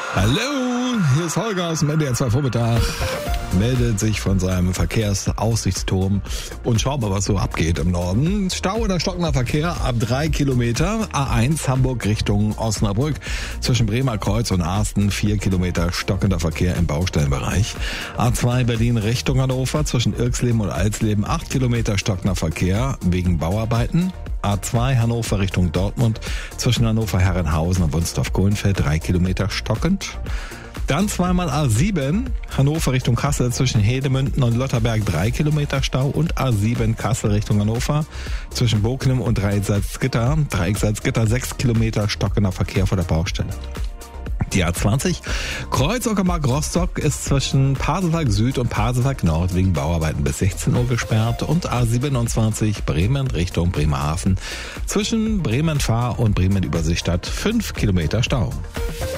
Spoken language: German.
Hallo, hier ist Holger aus dem NDR 2 Vormittag. Meldet sich von seinem Verkehrsaussichtsturm und schaut mal, was so abgeht im Norden. Stau oder stockender Verkehr ab 3 Kilometer. A1 Hamburg Richtung Osnabrück. Zwischen Bremer Kreuz und Arsten 4 Kilometer stockender Verkehr im Baustellenbereich. A2 Berlin Richtung Hannover. Zwischen Irxleben und Alsleben 8 Kilometer stockender Verkehr wegen Bauarbeiten. A2 Hannover Richtung Dortmund. Zwischen Hannover-Herrenhausen und Wunstorf-Kohlenfeld 3 Kilometer stockend. Dann zweimal A7, Hannover Richtung Kassel zwischen Hedemünden und Lotterberg 3 Kilometer Stau und A7 Kassel Richtung Hannover zwischen Boknem und Dreieck-Salzgitter 6 Kilometer stockender Verkehr vor der Baustelle. Die A20 Kreuz-Uckermark-Rostock ist zwischen Pasewalk Süd und Pasewalk Nord wegen Bauarbeiten bis 16 Uhr gesperrt und A27 Bremen Richtung Bremerhaven zwischen Bremen-Fahr und Bremen-Überseestadt 5 Kilometer Stau.